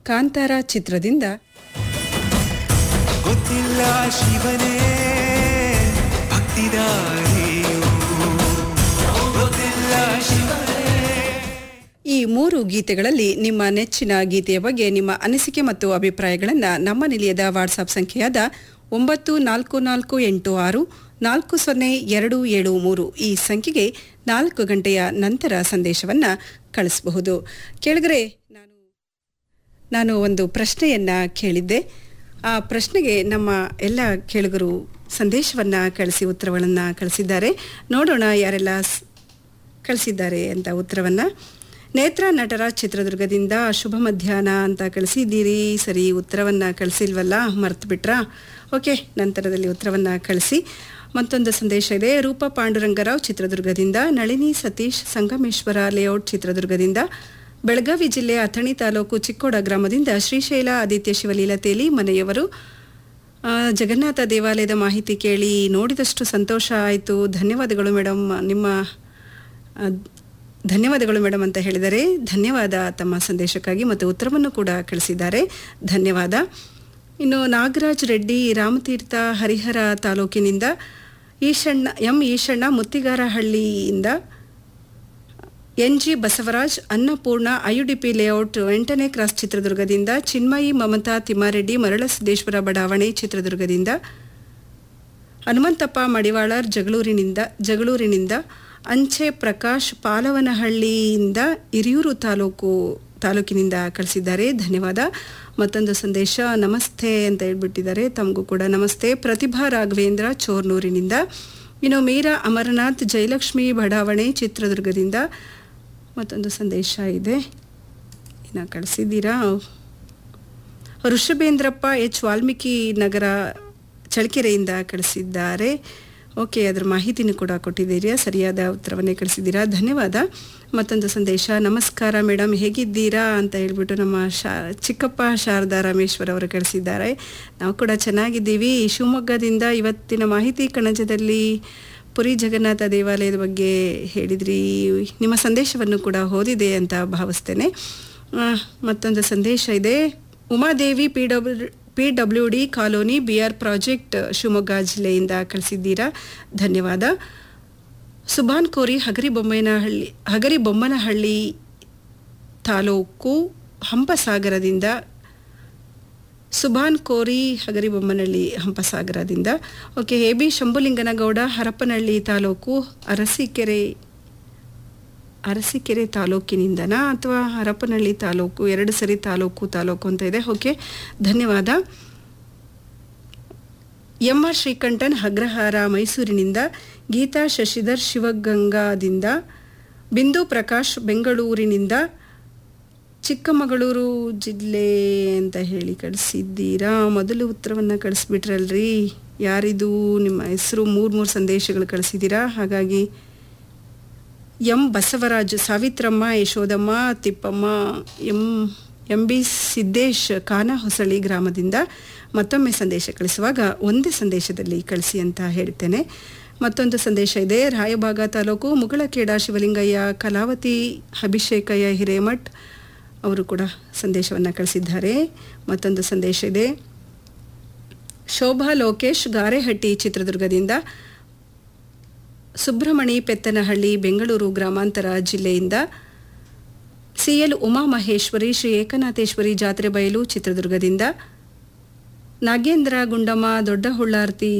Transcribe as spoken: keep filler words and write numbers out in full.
ಕಾಂತಾರ ಚಿತ್ರದಿಂದ ಗೊತ್ತಿಲ್ಲ ಶಿವನೇ ಭಕ್ತಿದಾರಿಯೋ ಗೊತ್ತಿಲ್ಲ ಶಿವನೇ. ಈ ಮೂರು ಗೀತೆಗಳಲ್ಲಿ ನಿಮ್ಮ ನೆಚ್ಚಿನ ಗೀತೆಯ ಬಗ್ಗೆ ನಿಮ್ಮ ಅನಿಸಿಕೆ ಮತ್ತು ಅಭಿಪ್ರಾಯಗಳನ್ನು ನಮ್ಮ ನಿಲಯದ ವಾಟ್ಸಾಪ್ ಸಂಖ್ಯೆಯಾದ ಒಂಬತ್ತು ನಾಲ್ಕು ನಾಲ್ಕು ಎಂಟು ಆರು ನಾಲ್ಕು ಸೊನ್ನೆ ಎರಡು ಏಳು ಮೂರು ಈ ಸಂಖ್ಯೆಗೆ ನಾಲ್ಕು ಗಂಟೆಯ ನಂತರ ಸಂದೇಶವನ್ನು ಕಳಿಸಬಹುದು. ಕೇಳಿದರೆ ನಾನು ನಾನು ಒಂದು ಪ್ರಶ್ನೆಯನ್ನು ಕೇಳಿದ್ದೆ. ಆ ಪ್ರಶ್ನೆಗೆ ನಮ್ಮ ಎಲ್ಲ ಕೇಳುಗರು ಸಂದೇಶವನ್ನು ಕಳಿಸಿ ಉತ್ತರಗಳನ್ನು ಕಳಿಸಿದ್ದಾರೆ. ನೋಡೋಣ ಯಾರೆಲ್ಲ ಕಳಿಸಿದ್ದಾರೆ ಅಂತ ಉತ್ತರವನ್ನು. ನೇತ್ರ ನಟರಾಜ್ ಚಿತ್ರದುರ್ಗದಿಂದ ಶುಭ ಮಧ್ಯಾಹ್ನ ಅಂತ ಕಳಿಸಿದ್ದೀರಿ. ಸರಿ, ಉತ್ತರವನ್ನು ಕಳಿಸಿಲ್ವಲ್ಲ, ಮರ್ತು ಬಿಟ್ರಾ? ಓಕೆ, ನಂತರದಲ್ಲಿ ಉತ್ತರವನ್ನು ಕಳಿಸಿ. ಮತ್ತೊಂದು ಸಂದೇಶ ಇದೆ. ರೂಪ ಪಾಂಡುರಂಗರಾವ್ ಚಿತ್ರದುರ್ಗದಿಂದ, ನಳಿನಿ ಸತೀಶ್ ಸಂಗಮೇಶ್ವರ ಲೇಔಟ್ ಚಿತ್ರದುರ್ಗದಿಂದ, ಬೆಳಗಾವಿ ಜಿಲ್ಲೆ ಅಥಣಿ ತಾಲೂಕು ಚಿಕ್ಕೋಡ ಗ್ರಾಮದಿಂದ ಶ್ರೀಶೈಲ ಆದಿತ್ಯ ಶಿವಲೀಲತೇಲಿ ಮನೆಯವರು. ಜಗನ್ನಾಥ ದೇವಾಲಯದ ಮಾಹಿತಿ ಕೇಳಿ ನೋಡಿದಷ್ಟು ಸಂತೋಷ ಆಯಿತು. ಧನ್ಯವಾದಗಳು ಮೇಡಮ್, ನಿಮ್ಮ ಧನ್ಯವಾದಗಳು ಮೇಡಮ್ ಅಂತ ಹೇಳಿದರೆ ಧನ್ಯವಾದ ತಮ್ಮ ಸಂದೇಶಕ್ಕಾಗಿ. ಮತ್ತು ಉತ್ತರವನ್ನು ಕೂಡ ಕಳಿಸಿದ್ದಾರೆ, ಧನ್ಯವಾದ. ಇನ್ನು ನಾಗರಾಜ್ ರೆಡ್ಡಿ ರಾಮತೀರ್ಥ ಹರಿಹರ ತಾಲೂಕಿನಿಂದ, Eshanna M Eshanna ಮುತ್ತಿಗಾರಹಳ್ಳಿಯಿಂದ, N G Basavaraj Annapurna IUDP layout ಎಂಟನೇ ಕ್ರಾಸ್ ಚಿತ್ರದುರ್ಗದಿಂದ, ಚಿನ್ಮಯಿ ಮಮತಾ ತಿಮ್ಮಾರೆಡ್ಡಿ ಮರಳಸಿದ್ದೇಶ್ವರ ಬಡಾವಣೆ ಚಿತ್ರದುರ್ಗದಿಂದ, ಹನುಮಂತಪ್ಪ ಮಡಿವಾಳರ್ ಜಗಳೂರಿನಿಂದ ಜಗಳೂರಿನಿಂದ ಅಂಚೆ ಪ್ರಕಾಶ್ ಪಾಲವನಹಳ್ಳಿಯಿಂದ ಹಿರಿಯೂರು ತಾಲೂಕು ತಾಲೂಕಿನಿಂದ ಕಳಿಸಿದ್ದಾರೆ, ಧನ್ಯವಾದ. ಮತ್ತೊಂದು ಸಂದೇಶ, ನಮಸ್ತೆ ಅಂತ ಹೇಳ್ಬಿಟ್ಟಿದ್ದಾರೆ, ತಮಗೂ ಕೂಡ ನಮಸ್ತೆ. ಪ್ರತಿಭಾ ರಾಘವೇಂದ್ರ ಚೋರ್ನೂರಿನಿಂದ, ಇನ್ನು ಮೀರಾ ಅಮರನಾಥ್ ಜಯಲಕ್ಷ್ಮಿ ಬಡಾವಣೆ ಚಿತ್ರದುರ್ಗದಿಂದ ಮತ್ತೊಂದು ಸಂದೇಶ ಇದೆ, ಇನ್ನು ಕಳಿಸಿದ್ದೀರಾ. ಋಷಭೇಂದ್ರಪ್ಪ ಎಚ್ ವಾಲ್ಮೀಕಿ ನಗರ ಚಳ್ಳಕೆರೆಯಿಂದ ಕಳಿಸಿದ್ದಾರೆ. ಓಕೆ, ಅದರ ಮಾಹಿತಿನೂ ಕೂಡ ಕೊಟ್ಟಿದ್ದೀರಾ, ಸರಿಯಾದ ಉತ್ತರವನ್ನೇ ಕಳಿಸಿದ್ದೀರಾ, ಧನ್ಯವಾದ. ಮತ್ತೊಂದು ಸಂದೇಶ, ನಮಸ್ಕಾರ ಮೇಡಮ್, ಹೇಗಿದ್ದೀರಾ ಅಂತ ಹೇಳ್ಬಿಟ್ಟು ನಮ್ಮ ಶಾ ಚಿಕ್ಕಪ್ಪ ಶಾರದಾ ರಾಮೇಶ್ವರ್ ಅವರು ಕಳಿಸಿದ್ದಾರೆ. ನಾವು ಕೂಡ ಚೆನ್ನಾಗಿದ್ದೀವಿ. ಶಿವಮೊಗ್ಗದಿಂದ ಇವತ್ತಿನ ಮಾಹಿತಿ ಕಣಜದಲ್ಲಿ ಪುರಿ ಜಗನ್ನಾಥ ದೇವಾಲಯದ ಬಗ್ಗೆ ಹೇಳಿದ್ರಿ, ನಿಮ್ಮ ಸಂದೇಶವನ್ನು ಕೂಡ ಓದಿದೆ ಅಂತ ಭಾವಿಸ್ತೇನೆ. ಮತ್ತೊಂದು ಸಂದೇಶ ಇದೆ. Umadevi P W P W D colony B R project Shivamogga ಜಿಲ್ಲೆಯಿಂದ ಕಳಿಸಿದ್ದೀರಾ, ಧನ್ಯವಾದ. ಸುಭಾನ್ ಕೋರಿ ಹಗರಿಬೊಮ್ಮನಹಳ್ಳಿ ಹಗರಿಬೊಮ್ಮನಹಳ್ಳಿ ತಾಲೂಕು ಹಂಪಸಾಗರದಿಂದ, ಸುಭಾನ್ ಕೋರಿ Hagaribommanahalli ಹಂಪಸಾಗರದಿಂದ. Okay, A B Shambhulinganagouda Harapanahalli taluk Arsikere Arsikere ತಾಲೂಕಿನಿಂದನಾ ಅಥವಾ ಹರಪನಹಳ್ಳಿ ತಾಲೂಕು, ಎರಡು ಸರಿ ತಾಲೂಕು ತಾಲೂಕು ಅಂತ ಇದೆ. ಓಕೆ, ಧನ್ಯವಾದ. ಎಂ ಆರ್ ಶ್ರೀಕಂಠನ್ ಅಗ್ರಹಾರ ಮೈಸೂರಿನಿಂದ, ಗೀತಾ ಶಶಿಧರ್ ಶಿವಗಂಗಾದಿಂದ, ಬಿಂದು ಪ್ರಕಾಶ್ ಬೆಂಗಳೂರಿನಿಂದ, ಚಿಕ್ಕಮಗಳೂರು ಜಿಲ್ಲೆ ಅಂತ ಹೇಳಿ ಕಳಿಸಿದ್ದೀರಾ. ಮೊದಲು ಉತ್ತರವನ್ನು ಕಳಿಸ್ಬಿಟ್ರಲ್ರಿ, ಯಾರಿದು ನಿಮ್ಮ ಹೆಸರು? ಮೂರು ಮೂರು ಸಂದೇಶಗಳು ಕಳಿಸಿದ್ದೀರಾ. ಹಾಗಾಗಿ M Basavaraj, Savitramma, Yashodamma, Tippamma, M M B Siddesh Kana ಹೊಸಳಿ ಗ್ರಾಮದಿಂದ ಮತ್ತೊಮ್ಮೆ ಸಂದೇಶ ಕಳಿಸುವಾಗ ಒಂದೇ ಸಂದೇಶದಲ್ಲಿ ಕಳಿಸಿ ಅಂತ ಹೇಳ್ತೇನೆ. ಮತ್ತೊಂದು ಸಂದೇಶ ಇದೆ. ರಾಯಭಾಗ ತಾಲೂಕು ಮುಗಳಖೇಡ ಶಿವಲಿಂಗಯ್ಯ, ಕಲಾವತಿ ಅಭಿಷೇಕಯ್ಯ ಹಿರೇಮಠ್ ಅವರು ಕೂಡ ಸಂದೇಶವನ್ನು ಕಳಿಸಿದ್ದಾರೆ. ಮತ್ತೊಂದು ಸಂದೇಶ ಇದೆ. ಶೋಭಾ ಲೋಕೇಶ್ ಗಾರೆಹಟ್ಟಿ ಚಿತ್ರದುರ್ಗದಿಂದ, ಸುಬ್ರಹ್ಮಣಿ ಪೆತ್ತನಹಳ್ಳಿ ಬೆಂಗಳೂರು ಗ್ರಾಮಾಂತರ ಜಿಲ್ಲೆಯಿಂದ, ಸಿ ಎಲ್ ಉಮಾಮಹೇಶ್ವರಿ ಶ್ರೀ ಏಕನಾಥೇಶ್ವರಿ ಜಾತ್ರೆ ಬಯಲು ಚಿತ್ರದುರ್ಗದಿಂದ, ನಾಗೇಂದ್ರ ಗುಂಡಮ್ಮ ದೊಡ್ಡ ಹುಳ್ಳಾರ್ತಿ